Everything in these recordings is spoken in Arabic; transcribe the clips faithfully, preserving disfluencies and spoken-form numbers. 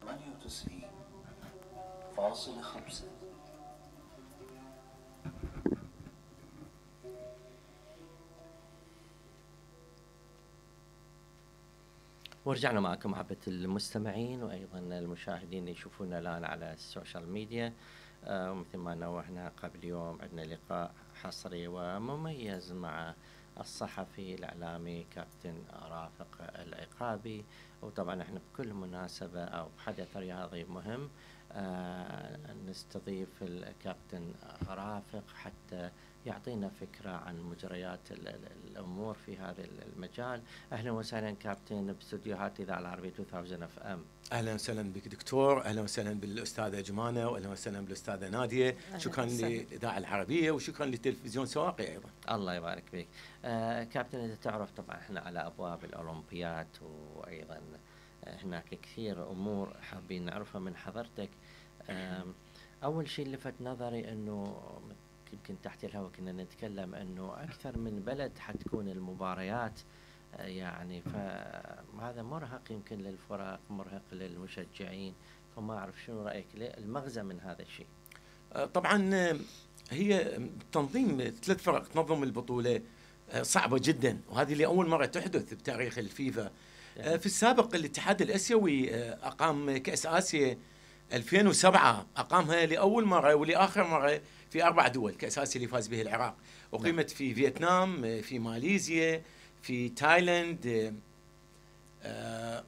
ثمانية وتسعين فاصلة خمسة. ورجعنا معكم محبة المستمعين وأيضا المشاهدين اللي يشوفونا الآن على السوشيال ميديا. آه مثل ما نوهنا قبل يوم عندنا لقاء حصري ومميز مع الصحفي الإعلامي كابتن رافق العقابي، وطبعا احنا بكل مناسبة أو بحدث رياضي مهم آه نستضيف الكابتن رافق حتى يعطينا فكرة عن مجريات الأمور في هذا المجال. أهلا وسهلا كابتن باستديوهات إذاعة العربية ألفين اف ام. اهلا وسهلا بك دكتور، اهلا وسهلا بالاستاذه جمانه، واهلا وسهلا بالاستاذه ناديه. شكرا للاذاعه العربيه وشكرا للتلفزيون سواقي ايضا. الله يبارك فيك. آه كابتن، اذا تعرف طبعا احنا على ابواب الاولمبيات وايضا هناك كثير امور حابين نعرفها من حضرتك. آه اول شيء لفت نظري انه يمكن تحت الهواء كنا نتكلم انه اكثر من بلد حتكون المباريات، يعني فهذا مرهق يمكن للفرق، مرهق للمشجعين، فما أعرف شنو رأيك المغزى من هذا الشيء؟ طبعا هي تنظيم ثلاث فرق تنظم البطولة صعبة جدا، وهذه لأول مرة تحدث بتاريخ الفيفا. يعني في السابق الاتحاد الآسيوي أقام كأس آسيا ألفين وسبعة، أقامها لأول مرة ولآخر مرة في أربع دول. كأس آسيا اللي فاز به العراق أقيمت في فيتنام، في ماليزيا، في تايلاند، آه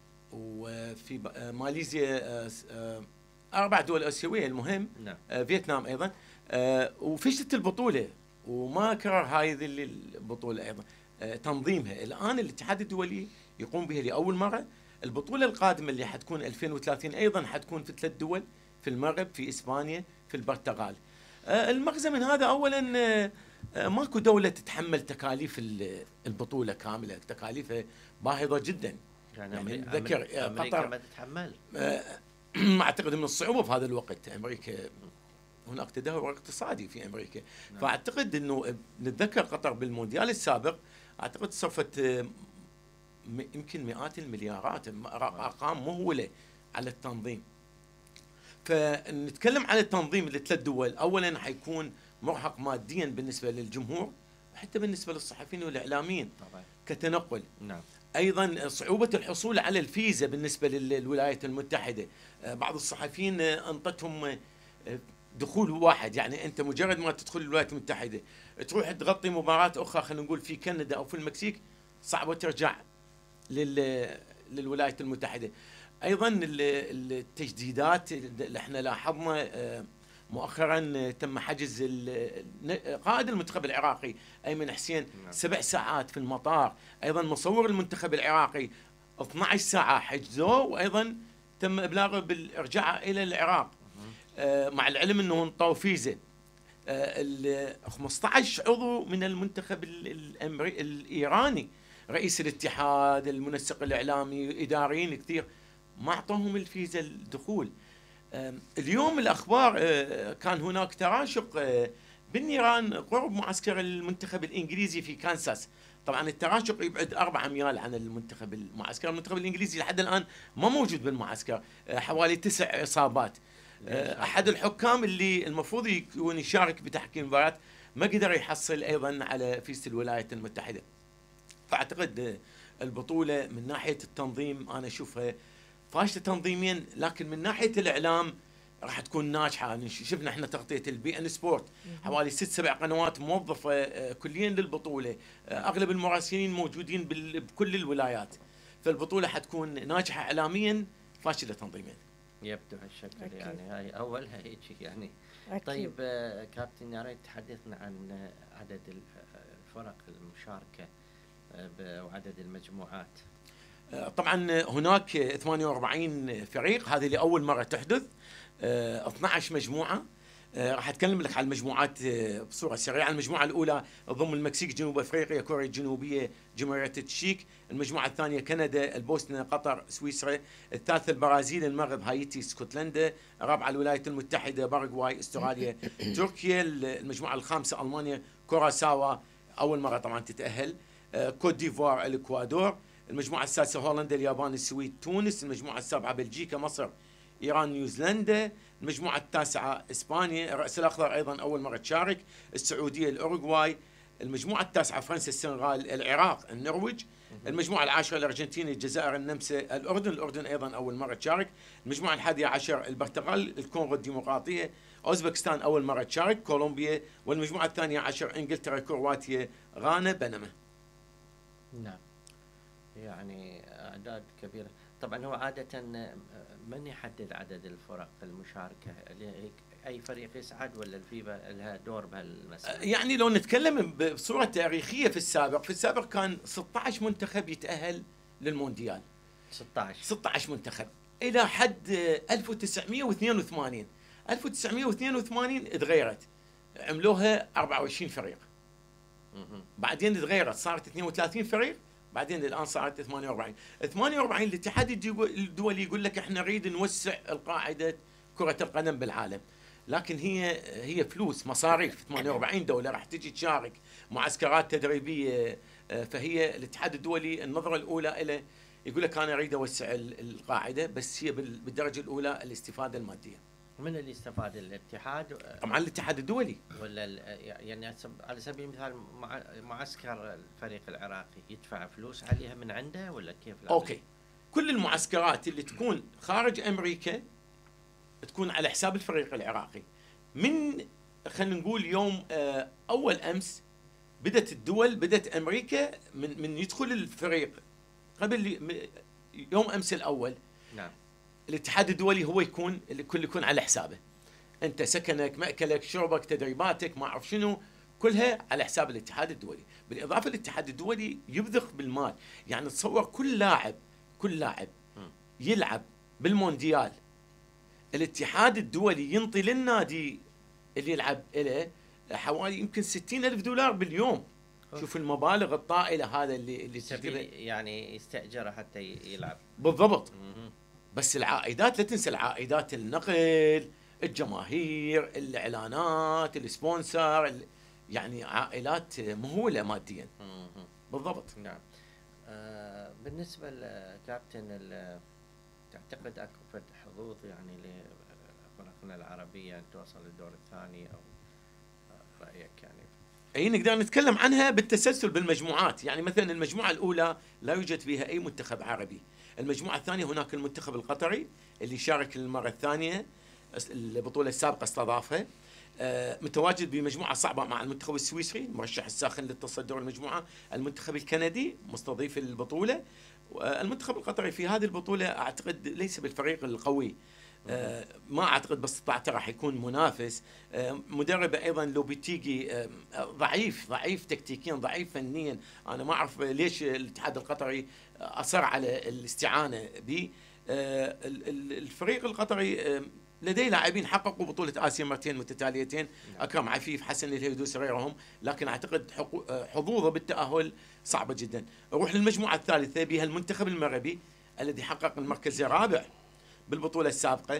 وفي آه ماليزيا، آه آه أربع دول آسيوية المهم. نعم. آه فيتنام أيضا. آه وفشلت البطولة وما كرر هذه البطولة أيضا آه تنظيمها. الآن الاتحاد الدولي يقوم بها لأول مرة. البطولة القادمة اللي حتكون ألفين وثلاثين أيضا حتكون في ثلاث دول، في المغرب، في إسبانيا، في البرتغال. آه المغزى من هذا أولا آه ماكو دولة تتحمل تكاليف البطولة كاملة، تكاليفها باهظة جدا. يعني, يعني نتذكر قطر ما تتحمل. أعتقد من الصعوبة في هذا الوقت أمريكا هناك تدهور اقتصادي في أمريكا. نعم. فأعتقد أنه نتذكر قطر بالمونديال السابق أعتقد صرفت يمكن مئات المليارات، أرقام مهولة على التنظيم. فنتكلم على التنظيم لثلاث دول، أولا حيكون مرهق ماديا بالنسبة للجمهور وحتى بالنسبة للصحفيين والإعلاميين طبعا كتنقل. نعم. أيضا صعوبة الحصول على الفيزا بالنسبة للولايات المتحدة. بعض الصحفيين أنطتهم دخول واحد، يعني أنت مجرد ما تدخل الولايات المتحدة تروح تغطي مباراة أخرى خلينا نقول في كندا أو في المكسيك صعبة ترجع للولايات المتحدة. أيضا التجديدات اللي احنا لاحظنا مؤخرا تم حجز قائد المنتخب العراقي أيمن حسين سبع ساعات في المطار. أيضا مصور المنتخب العراقي اثنعش ساعة حجزوه، وأيضا تم إبلاغه بالإرجاع إلى العراق آه مع العلم أنه انطوا فيزا. آه خمسة عشر عضو من المنتخب الأمريكي الإيراني، رئيس الاتحاد، المنسق الإعلامي، إداريين كثير ما أعطوهم الفيزا الدخول. اليوم الأخبار كان هناك تراشق بالنيران قرب معسكر المنتخب الإنجليزي في كانساس. طبعا التراشق يبعد أربعة أميال عن المنتخب المعسكر. المنتخب الإنجليزي لحد الآن ما موجود بالمعسكر، حوالي تسع إصابات. أحد الحكام اللي المفروض يكون يشارك بتحكيم المباراة ما قدر يحصل أيضا على فيزة الولايات المتحدة. فأعتقد البطولة من ناحية التنظيم أنا أشوفها فاشلة تنظيميا، لكن من ناحية الإعلام راح تكون ناجحة. يعني شفنا احنا تغطية البي ان سبورت حوالي ست سبع قنوات موظفة كليا للبطولة، أغلب المراسلين موجودين بكل الولايات. فالبطولة حتكون ناجحة إعلاميا فاشلة تنظيميا. يبدو هالشكل. يعني هاي أولها هيك يعني. أكيد. طيب كابتن يا ريت تحدثنا عن عدد الفرق المشاركة وعدد المجموعات. طبعا هناك ثمانية وأربعين فريق، هذه لأول مرة تحدث. اثنعش مجموعة. راح أتكلم لك عن المجموعات بصورة سريعة. المجموعة الأولى تضم المكسيك، جنوب أفريقيا، كوريا الجنوبية، جمهورية التشيك. المجموعة الثانية كندا، البوسنة، قطر، سويسرا. الثالثة البرازيل، المغرب، هايتي، اسكتلندا. الرابعة الولايات المتحدة، باراغواي، استراليا، تركيا. المجموعة الخامسة ألمانيا، كوراساوا، أول مرة طبعا تتأهل، كوت ديفوار، الإكوادور. المجموعة السادسة هولندا، اليابان، السويد، تونس. المجموعة السابعة بلجيكا، مصر، إيران، نيوزيلندا. المجموعة التاسعة إسبانيا، الرأس الأخضر أيضا أول مرة تشارك، السعودية، الأوروغواي. المجموعة التاسعة فرنسا، السنغال، العراق، النرويج. المجموعة العاشرة الأرجنتين، الجزائر، النمسا، الأردن، الأردن أيضا أول مرة تشارك. المجموعة الحادية عشر البرتغال، الكونغو الديمقراطية، أوزبكستان أول مرة تشارك، كولومبيا. والمجموعة الثانية عشر إنجلترا، كرواتيا، غانا، بنما. نعم، يعني أعداد كبيرة. طبعا هو عادة من يحدد عدد الفرق المشاركة؟ أي فريق يصعد ولا الفيفا لها دور بهالمسألة؟ يعني لو نتكلم بصورة تاريخية، في السابق في السابق كان ستة عشر منتخب يتأهل للمونديال. ستة عشر ستة عشر منتخب إلى حد ألف وتسعمئة واثنين وثمانين. ألف وتسعمئة واثنين وثمانين تغيرت، عملوها أربعة وعشرين فريق. بعدين تغيرت صارت اثنين وثلاثين فريق. بعدين الان صارت ثمانية وأربعين. ثمانية وأربعين الاتحاد الدولي يقول لك احنا نريد نوسع القاعده كره القدم بالعالم، لكن هي هي فلوس، مصاريف. ثمانية وأربعين دوله راح تجي تشارك، معسكرات تدريبيه. فهي الاتحاد الدولي النظره الاولى له يقول لك انا اريد اوسع القاعده، بس هي بالدرجه الاولى الاستفاده الماديه. من اللي استفاد؟ الاتحاد؟ طبعا الاتحاد الدولي. ولا يعني على سبيل المثال معسكر الفريق العراقي يدفع فلوس عليها من عنده ولا كيف؟ اوكي، كل المعسكرات اللي تكون خارج امريكا تكون على حساب الفريق العراقي. من خلينا نقول يوم اول امس بدت الدول، بدت امريكا من من يدخل الفريق قبل يوم امس الاول. نعم. الاتحاد الدولي هو يكون الكل يكون على حسابه. انت سكنك، ماكلك، شربك، تدريباتك، ما اعرف شنو، كلها على حساب الاتحاد الدولي. بالاضافه الاتحاد الدولي يبذخ بالمال. يعني تصور كل لاعب كل لاعب يلعب بالمونديال، الاتحاد الدولي ينطي للنادي اللي يلعب له حوالي يمكن ستين ألف دولار باليوم. شوف المبالغ الطائله هذا اللي اللي تجيبه، يعني يستاجره حتى يلعب. بالضبط. بس العائدات لا تنسى، العائدات النقل، الجماهير، الاعلانات، السبونسر، يعني عائلات مهوله ماديا. بالضبط. نعم. آه بالنسبه لكابتن، تعتقد اكو حظوظ يعني لفرقنا العربيه ان توصل للدور الثاني، او رايك يعني؟ اي نقدر نتكلم عنها بالتسلسل بالمجموعات. يعني مثلا المجموعه الاولى لا يوجد فيها اي منتخب عربي. المجموعه الثانيه هناك المنتخب القطري اللي شارك للمره الثانيه، البطوله السابقه استضافها. آه متواجد بمجموعه صعبه مع المنتخب السويسري المرشح الساخن للتصدر المجموعه، المنتخب الكندي مستضيف البطوله، المنتخب القطري في هذه البطوله اعتقد ليس بالفريق القوي. آه ما اعتقد باستطاعته راح يكون منافس. آه مدربه ايضا لوبيتيجي آه ضعيف ضعيف تكتيكيا، ضعيف فنيا. انا ما اعرف ليش الاتحاد القطري اصر على الاستعانه به. آه الفريق القطري آه لديه لاعبين حققوا بطوله اسيا مرتين متتاليتين، اكرم عفيف، حسن الهيدوس، غيرهم، لكن اعتقد حظوظه بالتاهل صعبه جدا. نروح للمجموعه الثالثه بها المنتخب المغربي الذي حقق المركز الرابع بالبطوله السابقه.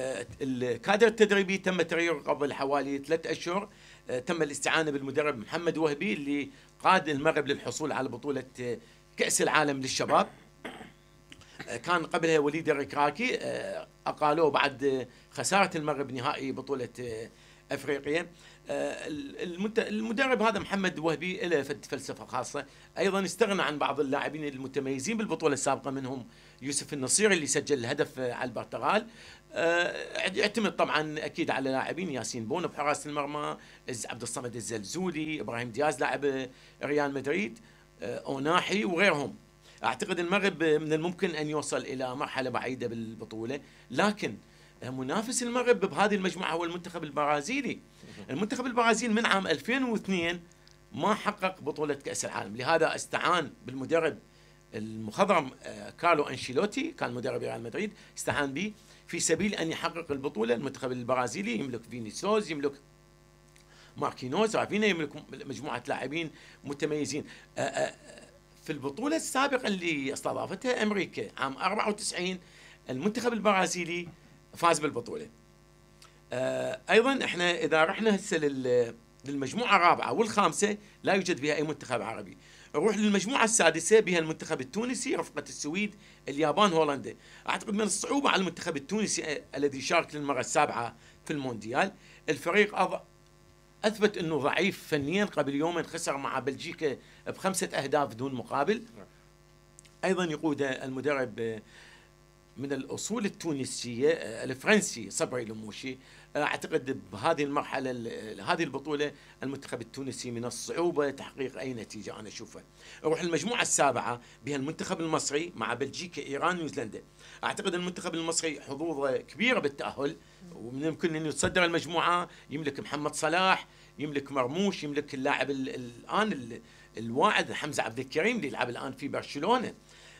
الكادر التدريبي تم تغييره قبل حوالي ثلاث اشهر. تم الاستعانه بالمدرب محمد وهبي اللي قاد المغرب للحصول على بطوله كاس العالم للشباب. كان قبلها وليد الركراكي، اقالوه بعد خساره المغرب نهائي بطوله افريقيا. المدرب هذا محمد وهبي له فلسفه خاصه، ايضا استغنى عن بعض اللاعبين المتميزين بالبطوله السابقه، منهم يوسف النصيري اللي سجل الهدف على البرتغال. يعتمد طبعا اكيد على لاعبين ياسين بونو بحراسه المرمى، عبد الصمد الزلزولي، ابراهيم دياز لاعب ريال مدريد، اوناحي وغيرهم. اعتقد المغرب من الممكن ان يوصل الى مرحله بعيده بالبطوله، لكن منافس المغرب بهذه المجموعه هو المنتخب البرازيلي. المنتخب البرازيلي من عام ألفين واثنين ما حقق بطوله كاس العالم، لهذا استعان بالمدرب المخضرم كارلو أنشيلوتي، كان مدرب ريال مدريد، استعان به في سبيل ان يحقق البطوله. المنتخب البرازيلي يملك فينيسيوس، يملك ماركينوز، رافينا، يملك مجموعه لاعبين متميزين. في البطوله السابقه اللي استضافتها امريكا عام أربعة وتسعين المنتخب البرازيلي فاز بالبطوله. ايضا احنا اذا رحنا هسه للمجموعه الرابعه والخامسه لا يوجد فيها اي منتخب عربي. نروح للمجموعه السادسه بها المنتخب التونسي رفقه السويد اليابان هولندا. اعتقد من الصعوبه على المنتخب التونسي الذي شارك للمره السابعه في المونديال. الفريق أض... اثبت انه ضعيف فنيا، قبل يومين خسر مع بلجيكا بخمسه اهداف دون مقابل. ايضا يقود المدرب من الاصول التونسيه الفرنسي صبري الموشي. اعتقد بهذه المرحله هذه البطوله المنتخب التونسي من الصعوبه تحقيق اي نتيجه انا اشوفها. اروح المجموعه السابعه بها المنتخب المصري مع بلجيكا ايران نيوزيلندا. اعتقد المنتخب المصري حظوظه كبيره بالتاهل، ومن الممكن انه يتصدر المجموعه، يملك محمد صلاح، يملك مرموش، يملك اللاعب الان الواعد حمزه عبد الكريم اللي يلعب الان في برشلونه.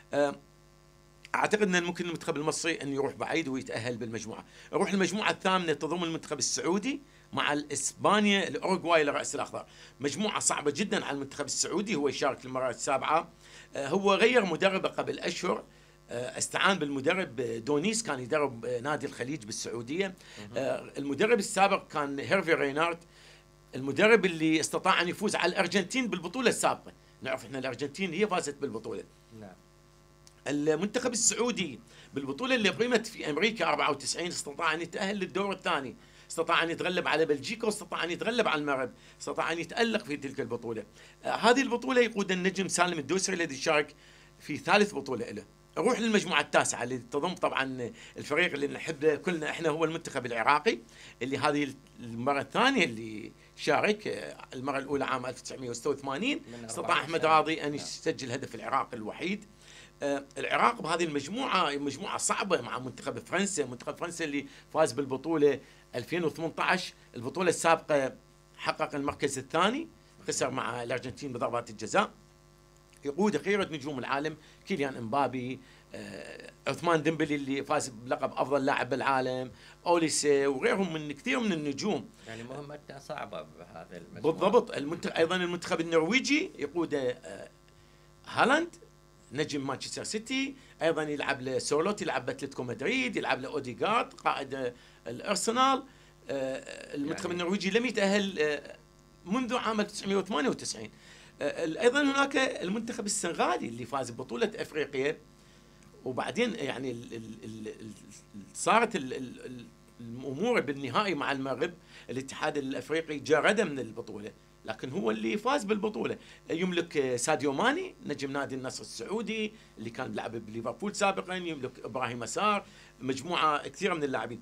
اعتقد ان ممكن المنتخب المصري انه يروح بعيد ويتاهل بالمجموعه. اروح المجموعه الثامنه تضم المنتخب السعودي مع الاسبانيا الاوروغواي الراس الاخضر. مجموعه صعبه جدا على المنتخب السعودي، هو يشارك المره السابعه. هو غير مدربه قبل اشهر، استعان بالمدرب دونيس كان يدرب نادي الخليج بالسعوديه. المدرب السابق كان هيرفي رينارد، المدرب اللي استطاع ان يفوز على الارجنتين بالبطوله السابقه. نعرف احنا الارجنتين هي فازت بالبطوله. نعم. المنتخب السعودي بالبطولة اللي قيمت في أمريكا أربعة وتسعين استطاع أن يتأهل للدور الثاني، استطاع أن يتغلب على بلجيكا، واستطاع أن يتغلب على المغرب، استطاع أن يتألق في تلك البطولة. آه هذه البطولة يقود النجم سالم الدوسري الذي شارك في ثالث بطولة له. نروح للمجموعة التاسعة اللي تضم طبعا الفريق اللي نحبه كلنا احنا هو المنتخب العراقي، اللي هذه المرة الثانية اللي شارك. المرة الأولى عام ألف وتسعمئة وستة وثمانين استطاع أحمد راضي أن يسجل هدف العراق الوحيد. آه العراق بهذه المجموعة مجموعة صعبة مع منتخب فرنسا، منتخب فرنسا اللي فاز بالبطولة ألفين وثمانية عشر، البطولة السابقة حقق المركز الثاني، خسر مع الأرجنتين بضربات الجزاء. يقود خيرة نجوم العالم كيليان امبابي، آه عثمان ديمبلي اللي فاز بلقب أفضل لاعب بالعالم، أوليسي وغيرهم من كثير من النجوم. يعني مهمتنا صعبة بهذا المجموعة. بالضبط. المنتخب أيضا المنتخب النرويجي يقود آه هالاند نجم مانشستر سيتي، ايضا يلعب لسولوت، يلعب باتلتيكو مدريد، يلعب لاوديغارد قائد الارسنال. المنتخب يعني النرويجي لم يتاهل منذ عام ألف وتسعمئة وثمانية وتسعين. ايضا هناك المنتخب السنغالي اللي فاز ببطوله افريقيا، وبعدين يعني ال ال ال صارت ال ال الامور بالنهائي مع المغرب، الاتحاد الافريقي جرده من البطوله، لكن هو اللي فاز بالبطولة. يملك ساديو ماني نجم نادي النصر السعودي اللي كان بيلعب بليفربول سابقا، يملك إبراهيم مسار، مجموعة كثيرة من اللاعبين.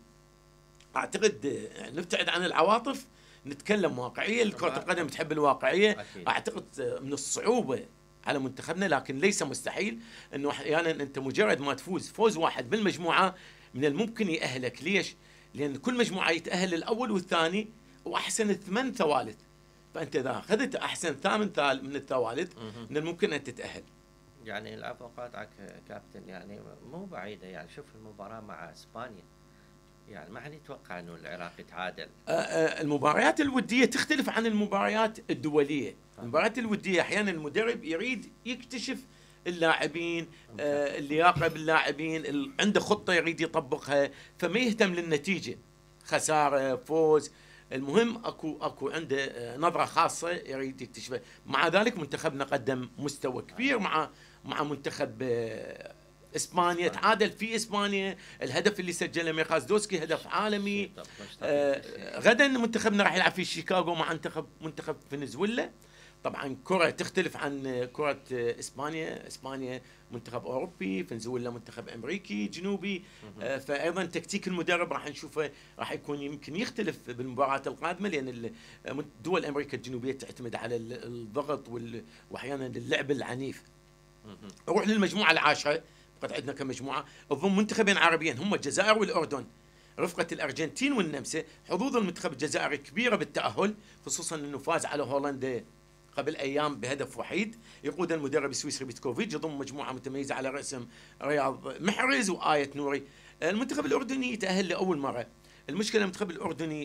أعتقد نبتعد عن العواطف، نتكلم واقعية. كرة القدم تحب الواقعية. أعتقد من الصعوبة على منتخبنا، لكن ليس مستحيل أنه أحيانا يعني أنت مجرد ما تفوز فوز واحد بالمجموعة من الممكن يأهلك. ليش؟ لأن كل مجموعة يتأهل الأول والثاني وأحسن الثمان ثوالث، فأنت إذا أخذت أحسن ثامن ثال من الثوالث من الممكن أن تتأهل. يعني العفو قاطعك كابتن، يعني مو بعيدة. يعني شوف المباراة مع إسبانيا، يعني ما حد يتوقع أنه العراق يتعادل. المباريات الودية تختلف عن المباريات الدولية. المباريات الودية أحيانا المدرب يريد يكتشف اللاعبين، آه اللياقة باللاعبين، عنده خطة يريد يطبقها، فما يهتم للنتيجة، خسارة فوز. المهم اكو اكو عنده نظره خاصه يريد يكتشفها. مع ذلك منتخبنا قدم مستوى كبير مع مع منتخب اسبانيا، تعادل في اسبانيا، الهدف اللي سجله ميخاس دوسكي هدف عالمي. آه غدا منتخبنا راح يلعب في شيكاغو مع منتخب منتخب فنزويلا. طبعا كرة تختلف عن كرة اسبانيا، اسبانيا منتخب اوروبي، فنزويلا منتخب امريكي جنوبي. آه فايضا تكتيك المدرب راح نشوفه راح يكون يمكن يختلف بالمباراة القادمة، لان دول امريكا الجنوبية تعتمد على الضغط واحيانا اللعب العنيف. نروح للمجموعة العاشرة، قد عندنا كمجموعة تضم منتخبين عربيين هم الجزائر والاردن، رفقة الارجنتين والنمسا. حظوظ المنتخب الجزائري كبيرة بالتأهل، خصوصا انه فاز على هولندا قبل ايام بهدف وحيد. يقود المدرب السويسري بيتكوفيتش، يضم مجموعه متميزه على راسهم رياض محرز وآية نوري. المنتخب الاردني يتاهل لاول مره. المشكله المنتخب الاردني